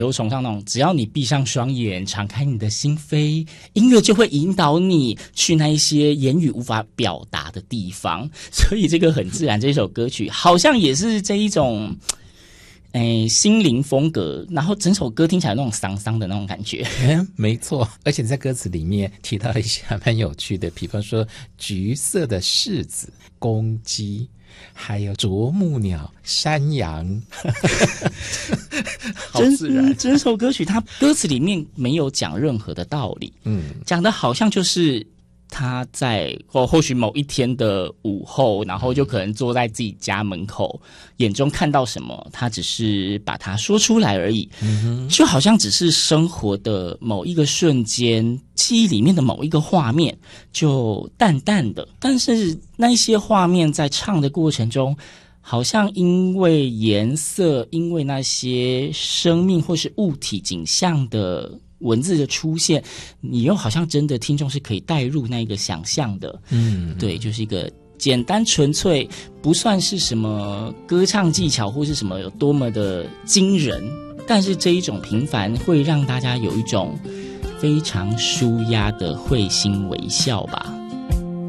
都崇尚那种只要你闭上双眼，敞开你的心扉，音乐就会引导你去那一些言语无法表达的地方。所以这个很自然，这首歌曲好像也是这一种心灵风格，然后整首歌听起来有那种丧丧的那种感觉。 没错，而且在歌词里面提到一些还蛮有趣的，比方说橘色的柿子、公鸡，还有啄木鸟、山羊。好自然。 整首歌曲它歌词里面没有讲任何的道理，讲的好像就是他在或许某一天的午后，然后就可能坐在自己家门口，眼中看到什么，他只是把它说出来而已，就好像只是生活的某一个瞬间，记忆里面的某一个画面，就淡淡的。但是那些画面在唱的过程中，好像因为颜色，因为那些生命或是物体景象的文字的出现，你又好像真的听众是可以带入那个想象的。对，就是一个简单纯粹，不算是什么歌唱技巧或是什么有多么的惊人，但是这一种平凡会让大家有一种非常舒压的会心微笑吧。